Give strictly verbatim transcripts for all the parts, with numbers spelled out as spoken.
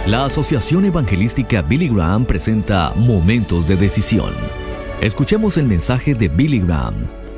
La Asociación Evangelística Billy Graham presenta Momentos de Decisión. Escuchemos el mensaje de Billy Graham.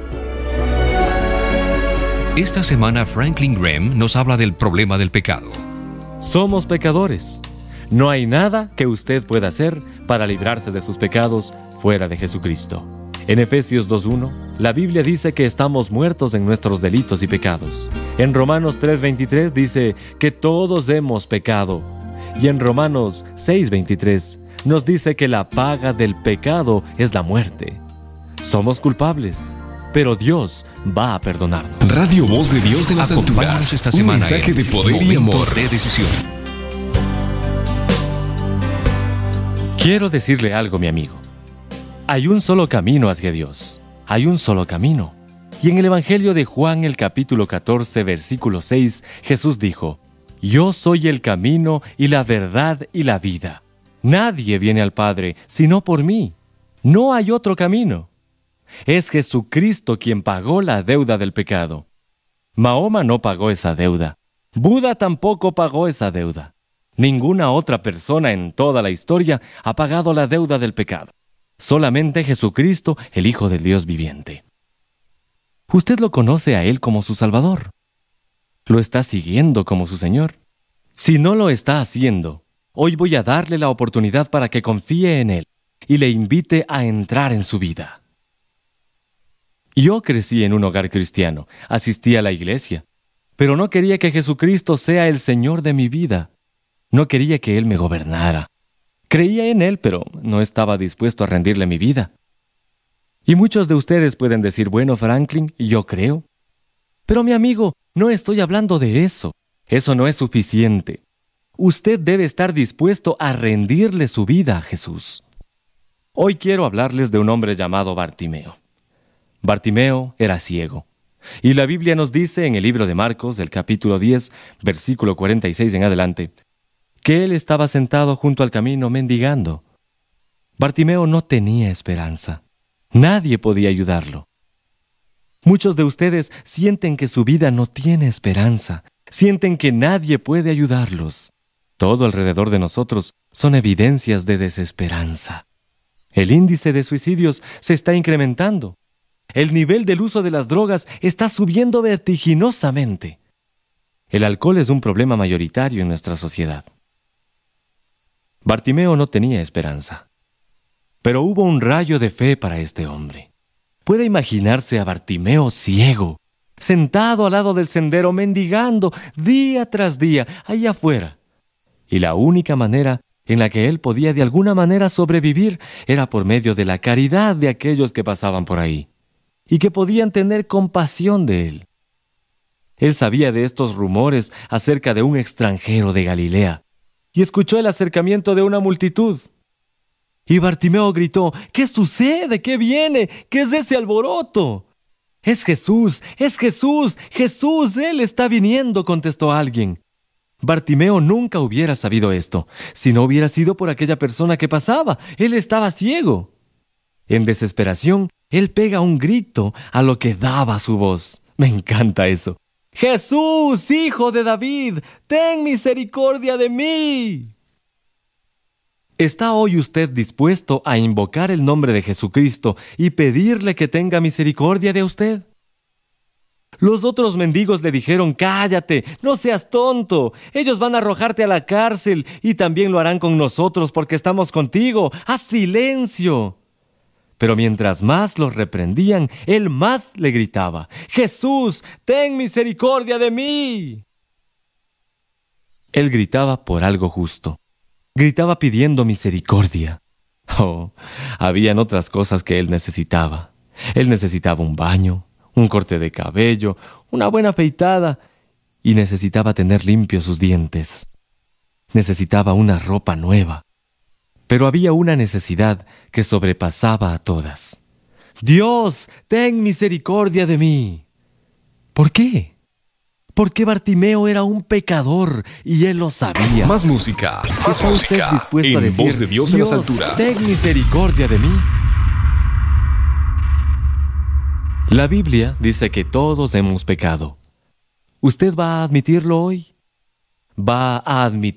Esta semana Franklin Graham nos habla del problema del pecado. Somos pecadores. No hay nada que usted pueda hacer para librarse de sus pecados fuera de Jesucristo. En Efesios dos uno, la Biblia dice que estamos muertos en nuestros delitos y pecados. En Romanos tres veintitrés dice que todos hemos pecado. Y en Romanos seis veintitrés nos dice que la paga del pecado es la muerte. Somos culpables, pero Dios va a perdonarnos. Radio Voz de Dios en las Acompáñanos alturas. esta Un semana mensaje en de poder y Momento amor. de Decisión. Quiero decirle algo, mi amigo. Hay un solo camino hacia Dios. Hay un solo camino. Y en el Evangelio de Juan, el capítulo catorce, versículo seis, Jesús dijo: Yo soy el camino y la verdad y la vida. Nadie viene al Padre sino por mí. No hay otro camino. Es Jesucristo quien pagó la deuda del pecado. Mahoma no pagó esa deuda. Buda tampoco pagó esa deuda. Ninguna otra persona en toda la historia ha pagado la deuda del pecado. Solamente Jesucristo, el Hijo del Dios viviente. Usted lo conoce a Él como su Salvador. ¿Lo está siguiendo como su Señor? Si no lo está haciendo, hoy voy a darle la oportunidad para que confíe en Él y le invite a entrar en su vida. Yo crecí en un hogar cristiano, asistí a la iglesia, pero no quería que Jesucristo sea el Señor de mi vida. No quería que Él me gobernara. Creía en Él, pero no estaba dispuesto a rendirle mi vida. Y muchos de ustedes pueden decir, bueno, Franklin, yo creo. Pero mi amigo, no estoy hablando de eso. Eso no es suficiente. Usted debe estar dispuesto a rendirle su vida a Jesús. Hoy quiero hablarles de un hombre llamado Bartimeo. Bartimeo era ciego. Y la Biblia nos dice en el libro de Marcos, el capítulo diez, versículo cuarenta y seis en adelante, que él estaba sentado junto al camino mendigando. Bartimeo no tenía esperanza. Nadie podía ayudarlo. Muchos de ustedes sienten que su vida no tiene esperanza. Sienten que nadie puede ayudarlos. Todo alrededor de nosotros son evidencias de desesperanza. El índice de suicidios se está incrementando. El nivel del uso de las drogas está subiendo vertiginosamente. El alcohol es un problema mayoritario en nuestra sociedad. Bartimeo no tenía esperanza. Pero hubo un rayo de fe para este hombre. Puede imaginarse a Bartimeo ciego, sentado al lado del sendero, mendigando día tras día, allá afuera. Y la única manera en la que él podía de alguna manera sobrevivir era por medio de la caridad de aquellos que pasaban por ahí, y que podían tener compasión de él. Él sabía de estos rumores acerca de un extranjero de Galilea, y escuchó el acercamiento de una multitud. Y Bartimeo gritó: ¿Qué sucede? ¿Qué viene? ¿Qué es ese alboroto? Es Jesús, es Jesús, Jesús, Él está viniendo, contestó alguien. Bartimeo nunca hubiera sabido esto, si no hubiera sido por aquella persona que pasaba. Él estaba ciego. En desesperación, él pega un grito a lo que daba su voz. Me encanta eso. ¡Jesús, hijo de David, ten misericordia de mí! ¿Está hoy usted dispuesto a invocar el nombre de Jesucristo y pedirle que tenga misericordia de usted? Los otros mendigos le dijeron: «Cállate, no seas tonto. Ellos van a arrojarte a la cárcel y también lo harán con nosotros porque estamos contigo. ¡Haz silencio!». Pero mientras más los reprendían, él más le gritaba: «Jesús, ten misericordia de mí». Él gritaba por algo justo. Gritaba pidiendo misericordia. Oh, habían otras cosas que él necesitaba. Él necesitaba un baño, un corte de cabello, una buena afeitada, y necesitaba tener limpios sus dientes. Necesitaba una ropa nueva. Pero había una necesidad que sobrepasaba a todas. «Dios, ten misericordia de mí». ¿Por qué? Porque Bartimeo era un pecador y él lo sabía. Más música. Más ¿Está usted música. dispuesto a En decir: Voz de Dios en las «Dios, alturas»? ten misericordia de mí»? La Biblia dice que todos hemos pecado. ¿Usted va a admitirlo hoy? ¿Va a admitir